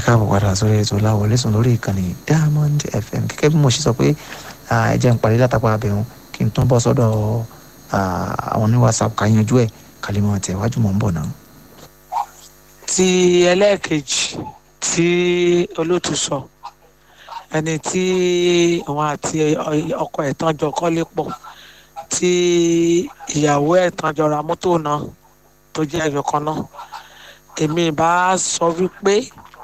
káàbọ̀ padà sórí ètò Láwọlé Sùn lórí ìkànnì Diamond FM. Gẹ́gẹ́ bí mo ṣe sọ pé ẹ jẹ́ n parí látàpá abẹ́hùn kí n tún bọ́ sọ́dọ̀ àwọn ní WhatsApp ká yanjú ẹ̀ kálímọ̀ tẹ̀wájú mọ̀ ń bọ̀ náà. ti ẹlẹ́ẹ̀kejì tí olóòtú sọ ẹni tí òun àti ọkọ ẹ̀ tán jọ kọ́lé pọ̀ tí ìyàwó ẹ̀ tán jọ ra mọ́tò náà tó jẹ́ ẹyọ kan náà, èmi bá sọ wípé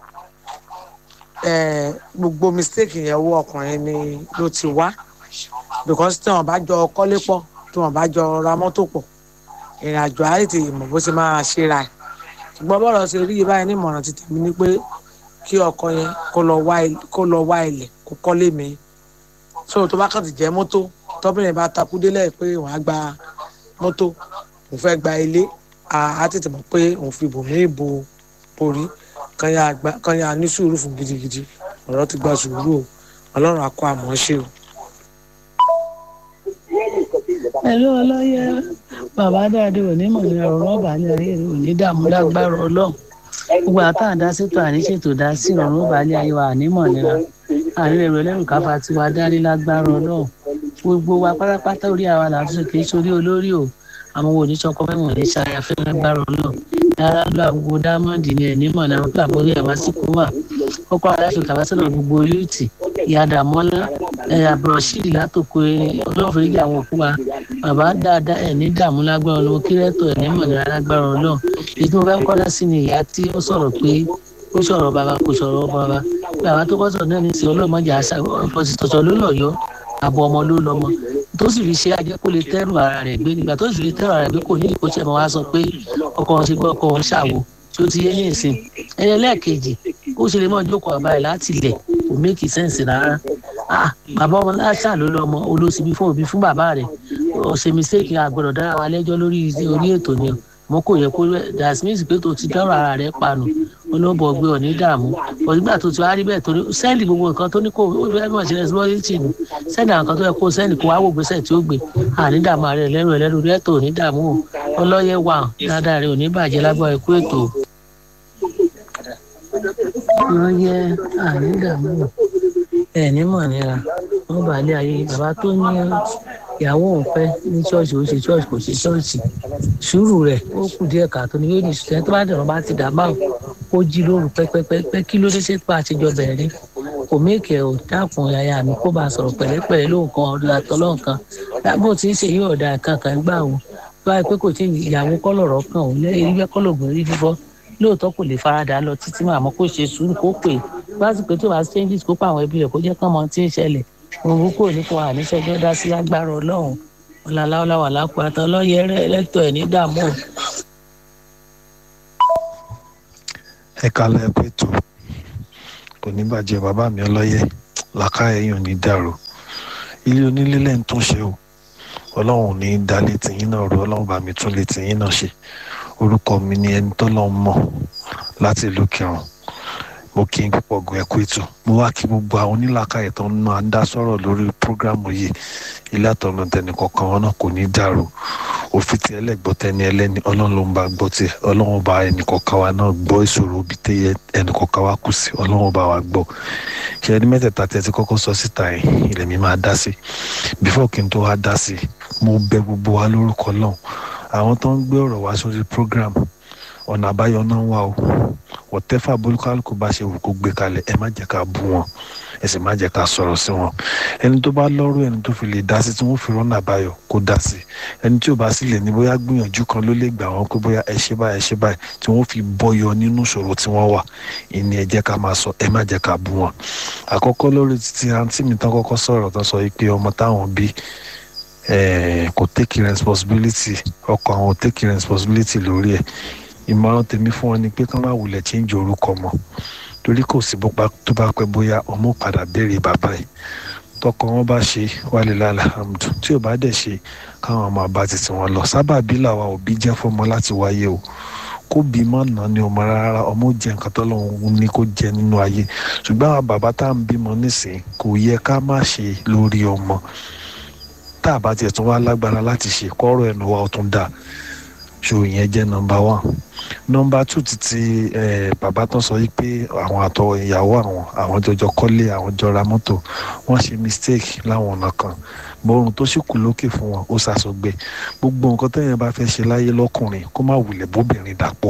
gbogbo mistake yẹn owó ọkùnrin ni ló ti wá, because tí wọ́n bá jọ kọ́lé pọ̀ tí wọ́n bá jọ ra mọ́tò pọ̀ ìrìn àjò àìtì ìmọ̀ bó ṣe máa ṣe ra ẹ̀. ṣùgbọ́n bọ́ọ̀lù ṣe rí báyìí ní ìmọ̀ràn ti tèmi ni pé kí ọkọ yẹn kó lọ wá ilẹ̀ kó kọ́lé mi. So tó bá kàn ti jẹ́ mọ́tò tọ́bìnrin bá takú délẹ̀ pé òun á gba mọ́tò òun fẹ́ gba ilé á tètè mọ̀ pé òun fi bòmíì borí kan yà ní sùúrù fún gidigidi. Ọ̀rọ̀ ti gba sùúrù o, Ọlọ́run á kọ́ àmọ́ ṣe o. Ẹ̀lú ọlọ́yẹ bàbá dáadé òní mọ̀ ní ọ̀rọ̀ ọ̀bà ní ayé rẹ̀ òní dààmú lágbára Ọlọ́run. Gbogbo àtàdá sétò àníṣètò dá sí ọ̀rọ̀ ọ̀bà ní ayé wa ànímọ̀ nira. Àárín ẹ̀rọ ẹlẹ́rù káfa tí wàá dárí lágbára Ọlọ́run. Gbogbo wa pátápátá orí àwa làtúnṣe kì í sórí olórí o. Àwọn wo ní sọkọ fẹ́wọ̀n ní ṣayafẹ́ lágbára Ọlọ́run. Yàrá lọ àgbogbo dámọ̀dì ní ẹ̀nímọ̀ náà wọ́n pàbó rí ẹ̀wá sí kúmà. Kọ́kọ́ aláṣọ kàwásílẹ̀ gbogbo yúùtì ìyàdà mọ́lá àbúrọ̀ṣìdì látòkò ọlọ́run ìjà àwọn òkú wa. Bàbá dáadáa ẹ̀ ní dààmú lágbára Ọlọ́run kírẹ́tọ̀ ẹ̀ ní mọ̀nira lágbára Ọlọ́run. Èyí tí mo fẹ́ kọ́lá sí ni ìyá tí ó sọ̀rọ̀ pé ó sọ̀rọ̀ bàbá kò sọ̀rọ̀ bàbá. Bàbá tó kọ́ sọ̀rọ̀ náà ní sẹ́ ọlọ́mọdé àṣà ọ̀pọ̀sítọ̀tọ̀ ló lọ́yọ́ àbọ̀ ọmọ ló lọ́mọ tó sì fi ṣe ajẹ́ kó lè tẹ́rù ara rẹ̀ gbé nígbà tó sì fi tẹ́rù ara rẹ̀ gbé kò ní ìkóṣẹ́ mọ́ wá sọ pé ọkọ wọn ṣe gbọ́ ọkọ wọn ṣàwò tí ó ti yé ní ìsìn. ẹni ẹlẹ́ẹ̀kejì ó ṣe lè mọ́ jókòó àbá ẹ̀ láti ilẹ̀ kò make sense rárá. Bàbá ọmọ láṣà ló lọ́mọ olóṣìbí fún òbí fún bàbá rẹ̀ ọ̀sẹ̀ mistake àgbọ̀dọ̀ dára wa lẹ́jọ́ lórí ètò ni mo kò yẹ kó dasmith pé tó ti dọ́rọ̀ ara rẹ̀ panu olóbọ̀ gbé ọ̀ ní dààmú ọ̀dùgbà tó ti wá rí bẹ́ẹ̀ torí sẹ́ẹ̀lì gbogbo nǹkan tó ní kó ó fẹ́ mọ̀ sí responsibility nù sẹ́ẹ̀lì àwọn nǹkan tó yẹ kó sẹ́ẹ̀lì kó wá wò gbèsè tí ó gbé àní dààmú ààrẹ ẹlẹ́rù rẹ̀ tó ní dààmú o ọlọ́yẹ wà dáadáa rẹ̀ ò ní bàjẹ́ lágbára ikú ètò ọlọ́yẹ àní dààmú ẹ̀ ní mọ̀ nira wọ́n bà lé ayé bàbá tó ní ìyàwó òun fẹ́ ní ṣọ́ọ̀ṣì ó ṣe ṣọ́ọ̀ṣì kò ṣe ṣọ́ọ̀ṣì sùúrù rẹ̀ ó kù díẹ̀ káàtó ní yóò ní ṣùgbọ́n tó bá dẹ̀rọ̀ bá ti dà báwọn ó jí lóru pẹ́pẹ́pẹ́ kí ló dé ṣe pa àtijọ́ bẹ̀rẹ̀ kò méèkì ò dákun yàyà mi kó bá a sọ̀rọ̀ pẹ̀lẹ́pẹ̀lẹ́ lóòkan ọdún àtọ́lọ́kan bó ti ń ṣe yóò da kankan gbà wọn tó wáyé pé kò tí ìyàwó kọ́lọ̀rọ̀ kan òun lẹ́yìn ìgbẹ́ kọ́lọ̀gùn rí fífọ́ lóòótọ́ kò lè faradà lọ títí màmá kó ṣe sùúrù kó pè lásìkò tó wá changes kó pa àwọn ẹbí rẹ̀ kó jẹ́ kán mọ tí ń ṣẹlẹ̀ òun kò ní kó àníṣẹ́jọ́ dá sí agbára Ọlọ́run ọ̀làláwọ̀láwà lápò àtọ́ ọlọ́yẹ ẹlẹ́tọ̀ ẹ̀ ní dààmú. Ẹ kálẹ̀ ẹ pé tó kò ní bàjẹ́ bàbá mi ọlọ́yẹ làkà ẹ̀yàn ní dàrú ilé onílé lẹ́yìn tó ń ṣe o Ọlọ́run ní dá létí yín náà rú Ọlọ́run bá mi tún létí yín náà ṣe orúkọ mi ni ẹni tó lọ́ọ́ mọ̀ láti ìlú Kírun mo kí n púpọ̀ gan ẹ̀kú ètò mo wá kí gbogbo àwọn onílàkàyè tó ń máa dá sọ̀rọ̀ lórí prógrámù yìí ilé àtọ̀nà tẹnì kọ̀ọ̀kan wọn náà kò ní dàrú òfin tí ẹlẹ́gbọ́ tẹni ẹlẹ́ni Ọlọ́run ló ń bá gbọ́ tiẹ̀ Ọlọ́run bá ẹnì kọ̀ọ̀kan wa náà gbọ́ ìṣòro òbí tẹ́yẹ ẹnì kọ̀ọ̀kan wa kù sí Ọlọ́run bá wa gbọ́ ṣe ẹni mẹ́tẹ̀ẹ̀ta tẹ́ ti kọ́kọ́ sọ síta yẹn ilẹ̀ mi máa dá sí before kí n tó wá dá sí mo bẹ̀ gbogbo wa lórúkọ náà àwọn tó ń gbé ọ̀rọ̀ wá sórí prógrámù ọ̀nà àbáyọ náà wà o wọ̀tẹ́fà bolúkálùkù bá ṣe wù kó gbé kalẹ̀ ẹ má jẹ́ ká bú wọn ẹ sì má jẹ́ ká sọ̀rọ̀ sí wọn ẹni tó bá lọ́rọ̀ ẹni tó fi lè dá sí tí wọ́n fi rọ́nà àbáyọ kó dá sí ẹni tí ò bá sì lè ní bóyá gbìyànjú kan ló lè gbà wọ́n pé bóyá ẹ ṣe báyìí tí wọ́n fi bọ́yọ nínú ìṣòro tí wọ́n wà ìní ẹ jẹ́ ká máa sọ ẹ má jẹ́ ká bú wọn. àkọ́kọ́ lórí títí àǹtí mi tán kọ́kọ́ sọ̀rọ̀ tán sọ pé ọmọ táwọn bí kò take responsibility ọkọ àwọn ò take responsibility lórí ẹ̀ ìmọ̀ràn tèmi fún wọn ni pé kán má wulẹ̀ change orúkọ mọ́ torí kò sí tó bá pẹ́ bóyá ọmọ padà béèrè bàbá ẹ̀ tọkọ wọn bá ṣe wálé lálàhàmdù tí ò bá dẹ̀ ṣe káwọn ọmọ àbá títí wọn lọ sábàbí làwa òbí jẹ́ fọmọ láti wáyé o kó bí mọ́ náà ni ọmọ rárá ọmọ jẹ nǹkan tó lọ́wọ́ ní kó jẹ nínú ayé ṣùgbọ́n àwọn bàbá tá à ń bímọ nísìnyí kò yẹ ká má ṣe lórí ọmọ tá a bá tiẹ̀ tún wá lágbára láti ṣe kọ́rọ̀ ẹnu wa ó tún dáa ṣò yẹn jẹ́ number 1 nọmba 2 títí bàbá tó sọ yìí pé àwọn àtọ ìyàwó àwọn jọjọ kọ́lé àwọn jọ ra mọ́tò wọ́n ṣe mistake láwọn ọ̀nà kan bọ́ọ̀rùn tó sì kù lókè fún wọn ó ṣàṣọgbẹ́ gbogbo nǹkan téèyàn bá fẹ́ ṣe láyé lọ́kùnrin kó má wulẹ̀ bóbìnrin dàpọ̀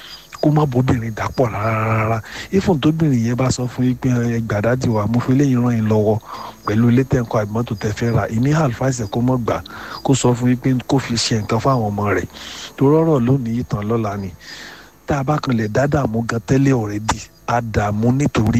rárá ifun tóbìnrin yẹn bá sọ fún yín pé gbàdájì wa mo fi léyìn ràn yín lọ́wọ́ pẹ̀lú ilé tẹ̀kọ́ àbí mọ́tò tẹ̀ fẹ́ ra ìní àlùfáàsì kó mọ̀ gbà kó sọ fún yín pé kó fi ṣe nǹkan fáwọn ọmọ rẹ̀ tó rọ́rọ̀ lónìí ìtàn lọ́la ni tá a bá kan lè dá dààmú gan tẹ́lẹ̀ ọ̀rẹ́dì á dààmú nítorí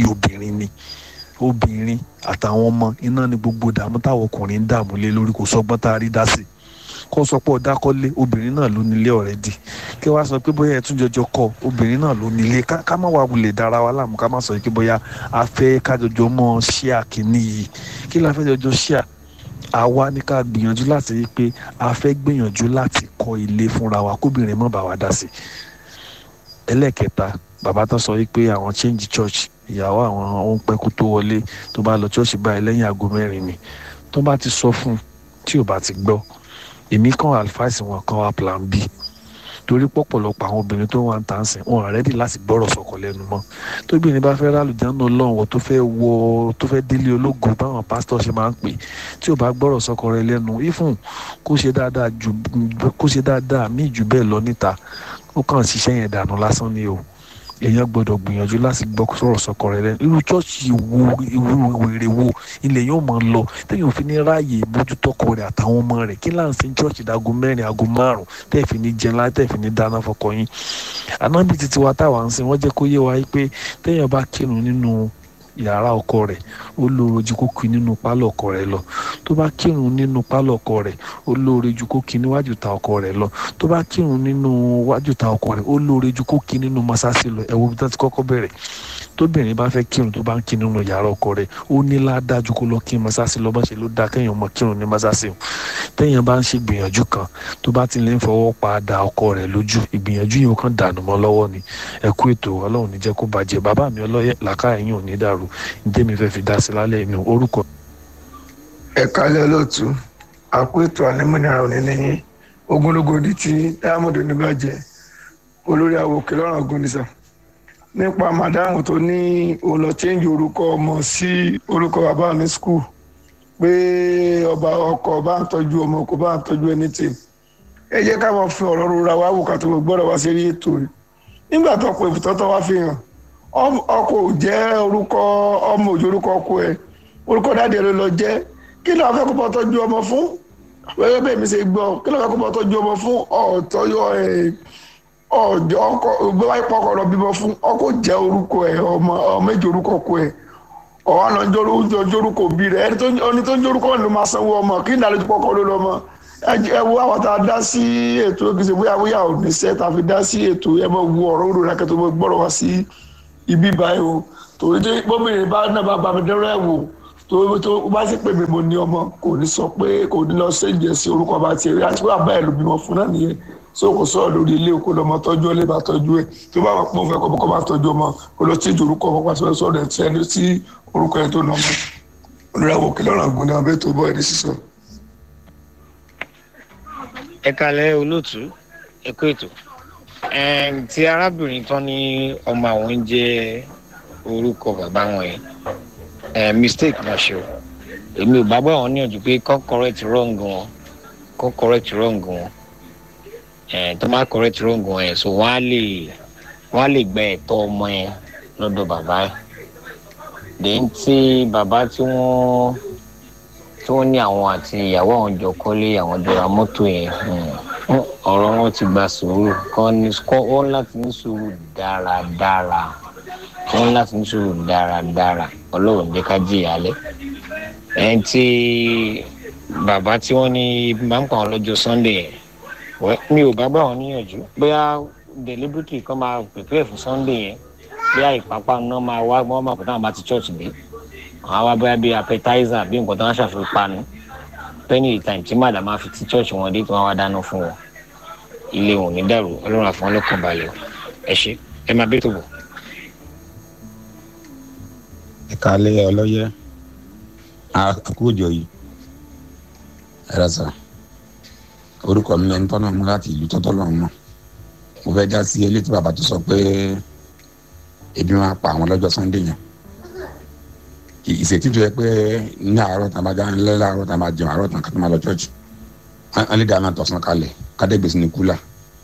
obìnrin àtàwọn ọmọ iná ni gbogbo dààmú táwọn ọkùnrin ń dààmú lé lórí kò sọgbọ́n tá a rí dá sí kó sọ pé ọ̀dà kọ́lé obìnrin náà ló nílé ọ̀rẹ́dì kí wàá sọ pé bóyá ẹ tún jọjọ kọ obìnrin náà ló nílé ká má wàá wulẹ̀ dára wa láàmú ká má sọ pé bóyá a fẹ́ kájọjọ mọ́ ṣíà kìíní yìí kí la fẹ́ jọjọ ṣíà àwa ní ká gbìyànjú láti rí pé a fẹ́ gbìyànjú láti kọ́ ilé fúnra wa kóbìnrin má bá wa dá sí. ẹlẹ́kẹta bàbá tó sọ pé àwọn change church ìyàwó àwọn ohun pẹ́kú tó wọlé tó bá lọ church báyìí lẹ́yìn aago 4 ni tó bá ti sọ fún tí ò bá ti gbọ́ èmi kan advice wọn kan wá plan B torí pọ̀pọ̀lọpọ̀ àwọn obìnrin tó wà ń tàn sìn wọn rẹ́dí láti gbọ́rọ̀ sọ̀kọ lẹ́nu mọ́ tóbìnrin bá fẹ́ rálùjáná lọ́wọ́ tó fẹ́ délé ológo báwọn pásítọ̀ ṣe máa ń pè tí ò bá gbọ́rọ̀ sọ̀kọ rẹ̀ lẹ́nu ifun kó ṣe dáadáa míì jù bẹ́ẹ̀ lọ níta ó kàn ṣiṣẹ́ yẹn dànù lásán ni o èèyàn gbọ́dọ̀ gbìyànjú láti gbọ́ sọ̀rọ̀ sọ̀kọ rẹ̀ lẹ́nu irú chọ́ọ̀chì wèrè wo ilẹ̀ yóò máa lọ téèyàn fi ní ráàyè mójútọ́kọ rẹ̀ àtàwọn ọmọ rẹ̀ kí láǹsìn chọ́ọ̀chì dago 4 aago 5 tẹ́ẹ̀ fi ní jẹun láti tẹ́ẹ̀ fi ní dáná fọkọ yín ànábì títí wa táwa ń sìn wọ́n jẹ́ kó yé wa pé téèyàn bá kírun nínú yàrá ọkọ rẹ̀ ó lóore ju kó kí nínú pálọ̀ ọkọ rẹ̀ lọ tó bá kírun nínú pálọ̀ ọkọ rẹ̀ ó lóore ju kó kí níwájú ta ọkọ rẹ̀ lọ tó bá kírun nínú wájú ta ọkọ rẹ̀ ó lóore ju kó kí nínú mọ́sáàsì lọ ẹ̀wọ̀n bí wọ́n ti kọ́kọ́ bẹ̀rẹ̀ tóbìnrin bá fẹ́ kírun tó bá ń kí nínú yàrá ọkọ rẹ̀ ó ní ládájú kó lọ kí mọ́sáàsì lọ bá ṣe ló dáa kéèyàn mọ kírun ní mọ́sáàsì téèyàn bá ń ṣe ìgbìyànjú kan tó bá ti lè ń fọwọ́ pa da ọkọ rẹ̀ lójú ìgbìyànjú yìí ó kàn dànù mọ́ lọ́wọ́ ni ẹ kú ètò Ọlọ́run ní jẹ́ kó bàjẹ́ bàbá mi ọlọ́yẹ làkàyè yín ò ní dàrú ntẹ́mi fẹ́ fi dá sí lálẹ́ mi orúkọ. ẹ kálẹ̀ lóòtú àpò ètò àlẹ́mọ́nìyàn òní ní ogunlógódì tí Diamond oníbàjẹ́ olórí àwòkè lọ́rùn ogun nìsà nípa màdáàmù tó ní òun lọ change orúkọ ọmọ sí orúkọ bàbá ní school pé ọkọ bá ń tọ́jú ọmọ kò bá ń tọ́jú anything ẹ jẹ́ ká máa fi ọ̀rọ̀ rora wá wò ká tó gbọ́dọ̀ wá sí eré ètò rẹ̀ nígbà tó pè tọ́tọ́ wá fi hàn ọkọ ò jẹ́ orúkọ ọmọ òjò orúkọ ọkọ ẹ̀ orúkọ dáadé ló lọ jẹ́ kí ló fẹ́ kó bọ́ tọ́jú ọmọ fún wẹ́rẹ́ bẹ́ẹ̀ mi ṣe gbọ́ kí ló fẹ́ kó bọ́ tọ́jú ọmọ fún ọjọ́ ọkọ gbéwá ipò ọkọ lọ bímọ fún ọkọ jẹ́ orúkọ ẹ̀ ọmọ méjì orúkọ ọkọ ẹ̀ ọ̀hún lọ jẹ́ orúkọ òbí rẹ̀ ẹni tó ń jẹ́ orúkọ ló máa sanwó ọmọ kí ní àlejò pọ̀kọ ló lọ́mọ ẹ wo àwọn tá a dá sí ètò kìí ṣe bóyá ò ní sẹ́ tá a fi dá sí ètò ẹ mọ̀ wo ọ̀rọ̀ òdòdó akẹ́tọ̀ mọ̀ gbọ́dọ̀ wá sí ibi báyìí o torí tí gbọ́mìnrin bá náà bá mi dẹ́rẹ́ wò tó bá sì pè mí mo ní ọmọ kò ní sọ pé kò ní lọ séǹjẹ sí orúkọ bá tiẹ̀ rí àti pé àbá ẹ̀ ló bímọ fún náà nìyẹn so kò sọ̀rọ̀ lórí ilé kó lọ́mọ tọ́jú ẹ̀ lè bá tọ́jú ẹ̀ tó bá wọn fẹ́ kọ́ bá tọ́jú ọmọ kó lọ sí orúkọ ọmọ pàṣẹ sọ̀rọ̀ ẹ̀ tí ẹni sí orúkọ ẹ̀ tó nà ọmọ olùràwọ̀ kí lọ́rùn àgùn ní abẹ́ tó bọ́ ẹ̀ ní sísọ. ẹ kalẹ̀ olóòtú ẹ kú ètò tí arábìnrin tán ní ọmọ àwọn ń jẹ́ orúkọ bàbá wọn yẹn mistake náà ṣe o èmi ò bá gbọ́ àwọn níyànjú pé kọ́ correct wrong wọn tó má correct wrong wọn yẹn so wọ́n á lè gba ẹ̀tọ́ ọmọ yẹn lọ́dọ̀ bàbá yẹn then tí bàbá tí wọ́n ní àwọn àti ìyàwó àwọn jọ kọ́lé àwọn jọ ra mọ́tò yẹn ọ̀rọ̀ wọn ti gba sùúrù wọ́n láti ní sùúrù dáradára ọlọ́run jẹ́ ká jìyà lẹ́ ẹni tí bàbá tí wọ́n ní máa ń pa àwọn lọ́jọ́ Sunday yẹn mi ò bá gbà wọ́n níyànjú bóyá deliberately kan máa prepare fún Sunday yẹn bóyá ìpápá náà máa wá wọ́n máa pọ̀ táwọn bá ti church dé àwọn wá bóyá bí appetizer bí nǹkan tó ń ṣàfihàn panu penny time tí màdà máa fi ti church wọn dé tí wọ́n wá dáná fún wọn ilé wọn ò ní dàrú ọlọ́run àfọwọ́n lọ́kàn balẹ̀ ẹ ṣe ẹ máa bẹ́ẹ̀ tó bọ̀. ìkàlẹ̀ ọlọ́yẹ àkójọ yìí ẹ̀rọ sà orúkọ mi lẹ́nu tọ́nà mú láti ìlú tọ́tọ́ lọ́wọ́ mọ́ mo fẹ́ já sí eléyìí tí bàbá tó sọ pé ebi máa pa àwọn lọ́jọ́ Sunday yẹn ìṣètìtò yẹ pé ní àárọ̀ tá a máa já ńlẹ́ láàárọ̀ tá a máa jẹun àárọ̀ tán ká tó máa lọ church wọ́n lè dáná tọ̀sán kalẹ̀ kádẹ́gbèsì ní kúlà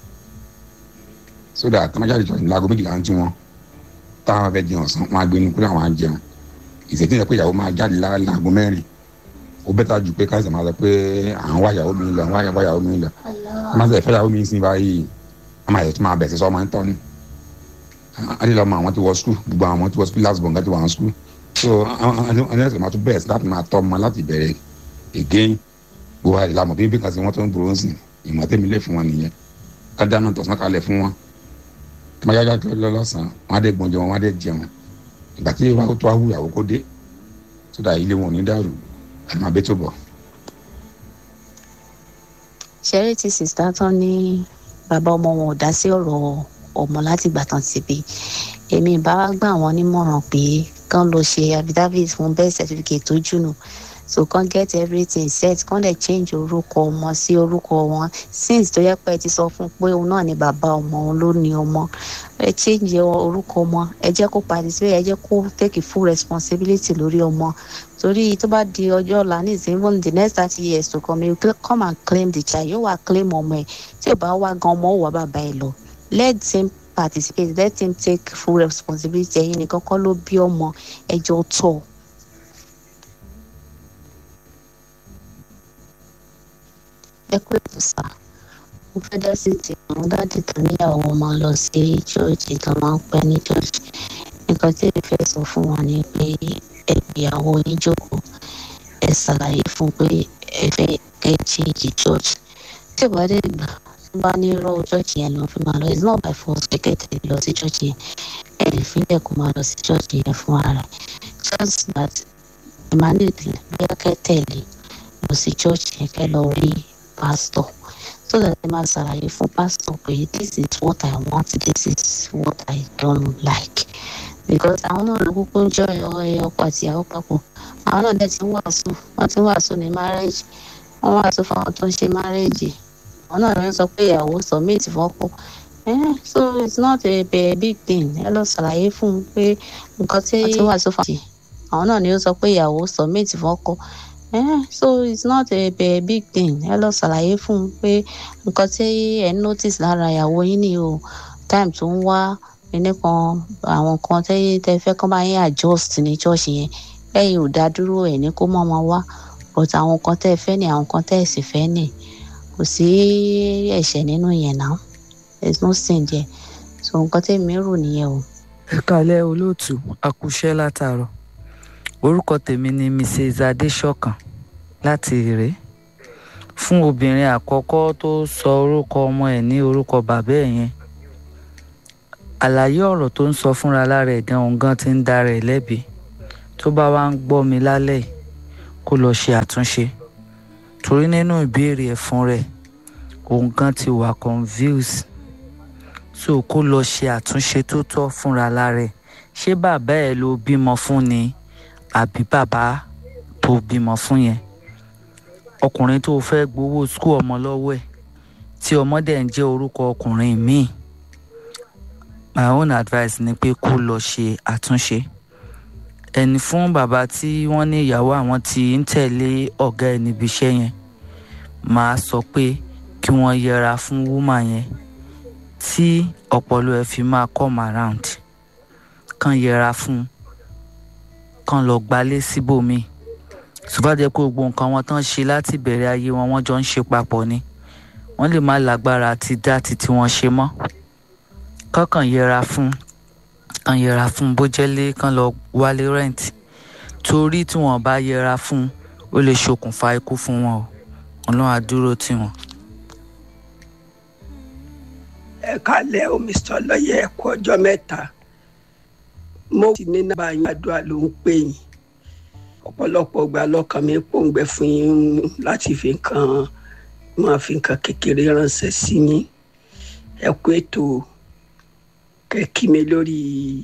sódà tó máa jáde church láago méjìlá ń tí wọn táwọn fẹ́ jẹun ọ̀sán wọn á gbé ní kúlà wọn á jẹun ìṣètìtò yẹ pé ìyàwó máa jáde láago mẹ́rin ó bẹ́tà ju pé káyọ̀sẹ̀ máa sọ pé à ń wá ìyàwó mi lọ máa sọ ìfẹ́ ìyàwó mi sí báyìí a máa yẹ tó máa bẹ̀sẹ̀ sọ ọmọ ń tọ́ ni adélámọ àwọn ti wọ skul gbogbo àwọn ti wọ skul last born láti wọ àwọn skul so àwọn ẹ̀sẹ̀ máa tún bẹ̀rẹ̀ sí láti máa tọ́ ọmọ láti bẹ̀rẹ̀ again gbogbo adélámọ bí kan sí wọn tó ń gbòòrò sí ìmọ̀ tẹ́mi lé fún wọn nìyẹn ká dáná tọ̀sán kalẹ̀ fún wọn kí wọ́n yájá lọ́sàn-án wọn á dé gbọ́njẹ wọn á dé jẹun ìgbà tí wọ́n tó wáwú ìyàwó kó dé sódà ilé wọn ò ní dàrú àti máa bẹ́ tó bọ̀. ṣẹ́rí ti sìsítà tán ní bàbá ọmọ wọn ò dá sí ọ̀rọ̀ ọmọ láti ìgbà tán ti bí èmi bá gbà wọ́n nímọ̀ràn pé kán lọ ṣe affidavit fún birth certificate tó jùnú so kán get everything set kán lè change orúkọ ọmọ sí orúkọ wọn since tó yẹ pé ẹ ti sọ fún pé òun náà ni bàbá ọmọ òun ló ní ọmọ ẹ change orúkọ ọmọ ẹ jẹ́ kó participate ẹ jẹ́ kó take full responsibility lórí ọmọ torí tó bá di ọjọ́ ọ̀la ní ìsìn even the next 30 years to come you come and claim the child yóò wá claim ọmọ ẹ tí ò bá wá gan ọmọ ò wá bàbá ẹ lọ let him participate let him take full responsibility ẹ̀yin nìkan kọ́ ló bí ọmọ ẹjọ́ tọ̀. ẹ kú ètò sá mo fẹ́ dá sí ti àwọn dáàdì tó níyàwó ọmọ lọ sí chọ́ọ̀chì tó máa ń pẹ́ ní chọ́ọ̀chì nǹkan tí ẹ fẹ́ sọ fún wọn ni pé ẹ gbéyàwó yín jókòó ẹ ṣàlàyé fún pé ẹ fẹ́ kẹ́ change church tí ò bá dé gbà tó bá ní irọ́ church yẹn lọ fi máa lọ it's not by force pé kẹ́tẹ̀ lọ sí church yẹn ẹ lè fílẹ̀ kó máa lọ sí church yẹn fún ara just that ẹ máa ní ìdílé bóyá kẹ́tẹ̀lé lọ sí church yẹn kẹ́ lọ rí pastor so that ẹ máa ṣàlàyé fún pastor pé this is what I want this is what I don't like because àwọn náà ló kúkú ń jọ ọkọ àti ìyàwó papọ̀ àwọn náà dẹ̀ ti ń wàásù ní marriage wọ́n wàásù fún àwọn tó ń ṣe marriage àwọn náà ló ń sọ pé ìyàwó submit fọ́kọ so it's not a big thing ẹ lọ ṣàlàyé fún un pé nǹkan tí wọ́n ti wàásù fún àwọn náà ni ó sọ pé ìyàwó submit fọ́kọ so it's not a big thing ẹ lọ ṣàlàyé fún un pé nǹkan tí ẹ notice lára ìyàwó yín ni o time tó ń wá nìkan àwọn kan tẹ́ fẹ́ kán bá yín adjust ní church yẹn ẹ̀yin ò dá dúró ẹ̀ ní kó mọ́ wọn wá but àwọn kan tẹ́ fẹ́ ní àwọn kan tẹ́ sì fẹ́ ní kò sí ẹ̀ṣẹ̀ nínú yẹn náà there is no sin there so nǹkan tẹ́ mi rò nìyẹn o. ẹ kálẹ́ olóòtú àkúṣẹ́ látàárọ̀ orúkọ tèmi ni Mrs. Adéṣọ̀kan láti Ìrè fún obìnrin àkọ́kọ́ tó sọ orúkọ ọmọ ẹ̀ ní orúkọ bàbá ẹ̀ yẹn àlàyé ọ̀rọ̀ tó ń sọ fúnra lára ẹ̀ gan òun gan ti ń dára ẹ̀ lẹ́bi tó bá wá ń gbọ́ mi lálẹ́ yìí kó lọ ṣe àtúnṣe torí nínú ìbéèrè ẹ̀ fún rẹ̀ òun gan ti wà confused so kó lọ ṣe àtúnṣe tó tọ́ fúnra lára ẹ̀ ṣé bàbá ẹ̀ ló bímọ fún ni àbí bàbá tó bímọ fún yẹn ọkùnrin tó fẹ́ gbowó skul ọmọ lọ́wọ́ ẹ̀ tí ọmọ dẹ̀ ń jẹ́ orúkọ ọkùnrin míì my own advice ni pé kó lọ ṣe àtúnṣe ẹni fún bàbá tí wọ́n ní ìyàwó àwọn tí ń tẹ̀lé ọ̀gá ẹ̀ níbi iṣẹ́ yẹn máa sọ pé kí wọ́n yẹra fún wúmà yẹn tí ọpọlọ ẹ̀ fi máa come around kàn yẹra fún kàn lọ gbalé síbòmíì ṣùgbọ́n jẹ́ pé gbogbo nǹkan wọn tán ṣe láti bẹ̀rẹ̀ ayé wọn wọ́n jọ ń ṣe papọ̀ ni wọ́n lè má lágbára àti dá ti tí wọ́n ṣe mọ́ kàn yẹra fún bó jẹ́lé kàn lọ wálé rent torí tí wọ́n bá yẹra fún ó lè ṣokùnfà ikú fún wọn o Ọlọ́run á dúró tì wọ́n. ẹ kálẹ̀ o Mr. Lọ́yẹ̀ ẹ kú ọjọ́ mẹ́ta mo ti ní nọ́mbà yín àdúrà ló ń pè yín ọ̀pọ̀lọpọ̀ ìgbà lọ́kàn mi pòǹgbẹ fún yín láti fi nǹkan kékeré ránṣẹ́ sí yín ẹ kú ètò kẹ́kí mi lórí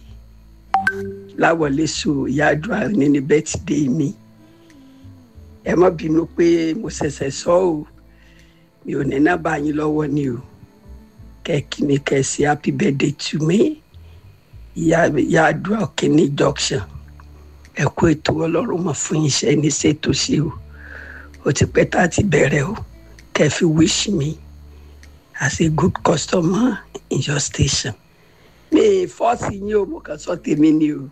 láwọlẹ́sọ ìyá àdúrà ní birthday mi ẹ má bínú pé mo ṣẹ̀ṣẹ̀ sọ ọ́ mi ò ní nọ́mbà yín lọ́wọ́ ni o kẹ́kí mi kẹ́sì happy birthday to me ìyá àdúrà Òkèní junction ẹ kú ètò Ọlọ́run mọ̀ fún iṣẹ́ ní ṣètò sí o ti pẹ́ tá a ti bẹ̀rẹ̀ o kẹ́fì wish me as a good customer in your station mi fọ́ọ̀sì yín o mo kàn sọ tèmi ni o.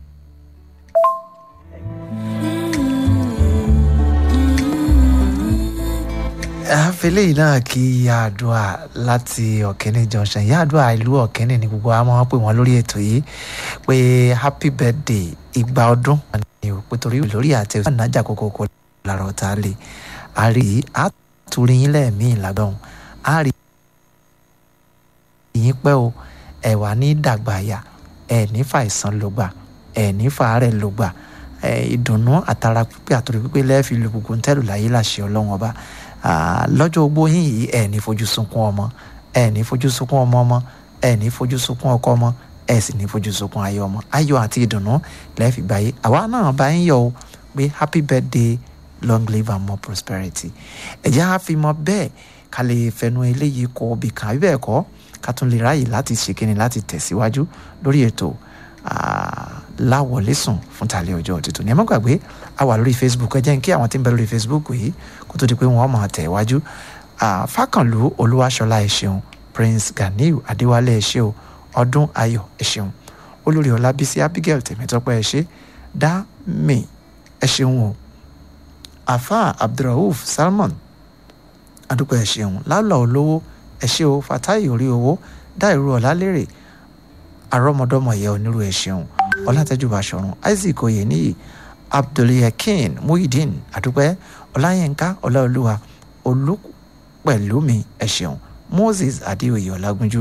àfẹlẹ́ yìí náà kí Yaadua láti Ọ̀kẹ́ni junction Yaadua ìlú Ọ̀kẹ́ni ni gbogbo àwọn máa ń pè wọ́n lórí ètò yìí pé happy birthday ìgbà ọdún ni ò pé torí lórí àti ìnájà kókó lára ọ̀tá lè àrí àtúrí yín lẹ́ẹ̀mí ìlàgbọ̀n àrí yín pẹ́ o ẹ̀ wà ní dàgbàyà ẹ̀ ní fàìsàn ló gbà ẹ̀ ní fàárẹ̀ ló gbà ìdùnnú àtàrà pípé àtòrí pípé lẹ́ẹ̀fì lu gbogbo ń tẹ́lù láyé láṣẹ Ọlọ́run ọba lọ́jọ́ ogbó yín yìí ẹ̀ ní fojú sunkún ọmọ ẹ̀ ní fojú sunkún ọmọ ẹ̀ ní fojú sunkún ọkọ ọmọ ẹ̀ sì ní fojú sunkún ayọ̀ ọmọ ayọ̀ àti ìdùnnú lẹ́ẹ̀fì gbáyé àwa náà bá ń yọ̀ o pé happy birthday long live and more prosperity ẹ̀jẹ̀ á fi mọ bẹ́ẹ̀ ká lè fẹnu eléyìí kọ obì kan àbí bẹ́ẹ̀ kọ́ ká tún lè ráyè láti ṣèkíni láti tẹ̀síwájú lórí ètò láwọlé sùn fún tàlẹ́ ọjọ́ òtítù ní ẹ má gbàgbé a wà lórí Facebook ẹ jẹ́ n kí àwọn tí ń bẹ lórí Facebook yìí kó tó di pé wọ́n máa tẹ̀ wájú Fákànlú Olúwaṣọlá ẹ ṣeun Prince Ganiu Adéwálé ẹ ṣé o Ọdún Ayọ̀ ẹ ṣeun Olórí Ọlábísí Abigail Tèmítọ́pẹ́ ẹ ṣé dá mi ẹ ṣeun o Afa Abdulrauf Salmon adúpẹ́ ẹ ṣeun Lálọ́ Olówó ẹ ṣé o Fatai Orí Owó Dáìrú Ọlálérè àrọ́mọdọ́mọ ìyá onírú ẹ ṣeun Ọlátẹ́júbà Ṣọ̀run Isaac Oyèníyì Abdulyakin Muhyiddin àdúpẹ́ Ọláyínká Ọláolúwa Olúpẹ̀lúmi ẹ ṣeun Moses Adéoyè Ọlágúnjú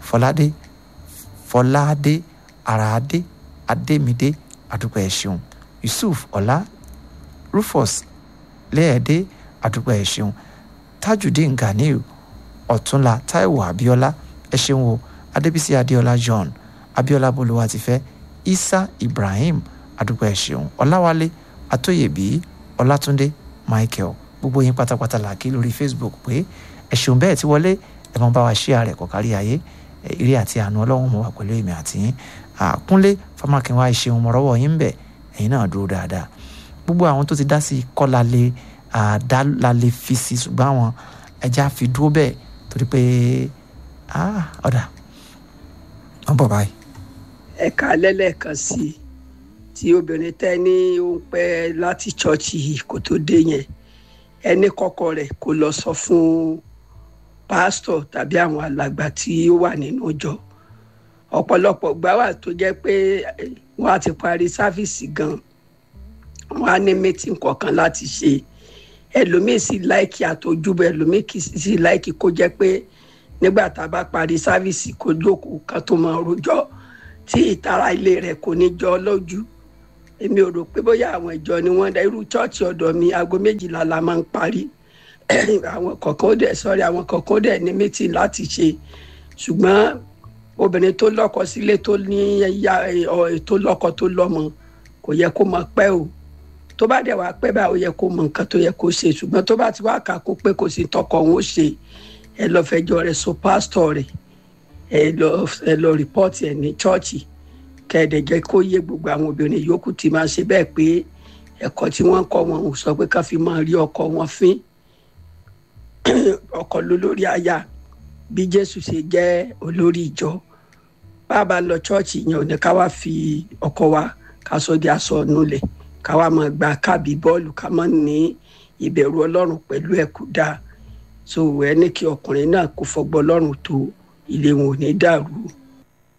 Fọládé Àràádé Adémídé àdúpẹ́ ẹ ṣeun Yusuf Ọlá Rufus Lẹ́ẹ̀dé àdúpẹ́ ẹ ṣeun Tajudeen Ganiu Ọ̀túnla Táíwò Abíọ́lá ẹ ṣeun o Adébísí Adéọlá John Abíọ́lá Bolúwatifẹ́ Isa Ibrahim àdúpẹ́ ẹ ṣeun Ọláwálé Atóyèbí Ọlátúndé Michael gbogbo yín pátápátá là kí lórí Facebook pé ẹ ṣeun bẹ́ẹ̀ tí wọlé ẹ mọ bá wa share rẹ̀ kó kárí ayé ire àti àánú Ọlọ́run mọ̀ wá pẹ̀lú èmi àti yín Kúnlé Fámákinwá ẹ ṣeun mọ̀rọ́wọ́ yín bẹ̀ ẹ̀yin náà dúró dáadáa gbogbo àwọn tó ti dá sí kọ́lá lè fi sí ṣùgbọ́n àwọn ẹja fi dúró bẹ́ẹ̀ torí pé ọ̀dà wọ́n bọ̀ báyìí. ẹ̀ka lẹ́lẹ́kan sí i tí obìnrin tẹ́ ní ó ń pẹ́ láti ṣọ́ọ̀ṣì kó tó dé yẹn ẹni kọ́kọ́ rẹ̀ kó lọ sọ fún pásítọ̀ tàbí àwọn alàgbà tí ó wà nínú ìjọ ọ̀pọ̀lọpọ̀ gbà wà tó jẹ́ pé wọ́n á ti parí sáfíìsì gan wọ́n á ní mítìn kọ̀ọ̀kan láti ṣe ẹlòmíì sì láìkì àtọ́júbọ ẹlòmíì sì láìkì kó jẹ́ pé nígbà tá a bá parí sáfíìsì kó jókòó kan tó máa rojọ́ tí ìtara ilé rẹ̀ kò ní jọ lójú èmi ò rò pé bóyá àwọn ìjọ ni wọ́n dá irú chọ́ọ̀chì ọ̀dọ̀ mi aago 12 la máa ń parí àwọn kọ̀ọ̀kan ó dẹ̀ ní mítìn láti ṣe ṣùgbọ́n obìnrin tó lọ́kọ sílé tó ní tó lọ́kọ tó lọ́mọ kò yẹ kó máa pẹ́ o tó bá dẹ̀ wá pẹ́ báyìí ó yẹ kó mọ nǹkan tó yẹ kó ṣe ṣùgbọ́n tó bá ti wá kà kó pé kò sí tọkọ òun ó ṣe ẹ lọ fẹjọ́ rẹ̀ sọ pásítọ̀ rẹ̀ ẹ lọ rìpọ́ọ̀tì ẹ̀ ní chọ́ọ̀chì kẹ́ẹ̀dẹ̀ jẹ́ kó yé gbogbo àwọn obìnrin yòókù tí máa ṣe bẹ́ẹ̀ pé ẹ̀kọ́ tí wọ́n ń kọ́ wọn ò sọ pé ká fi máa rí ọkọ wọn fín ọkọ lólórí aya bí Jésù ṣe jẹ́ olórí ìjọ bàbá lọ chọ́ọ̀chì yẹn ò ní ká wá fi ọkọ wa ká sọ di aṣọ nulẹ̀ ká wá máa gba kábí bọ́ọ̀lù ká máa ní ìbẹ̀rù Ọlọ́run pẹ̀lú ẹ̀kú dáa so ẹni kí ọkùnrin náà kó fọgbọ́ Ọlọ́run tó ilé wọn ò ní dàrú.